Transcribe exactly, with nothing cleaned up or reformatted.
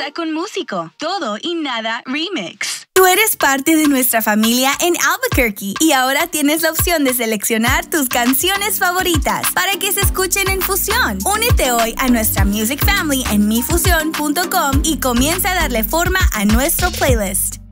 Salsa con Músico. Todo y nada remix. Tú eres parte de nuestra familia en Albuquerque y ahora tienes la opción de seleccionar tus canciones favoritas para que se escuchen en Fusión. Únete hoy a nuestra Music Family en mi fusión punto com y comienza a darle forma a nuestro playlist.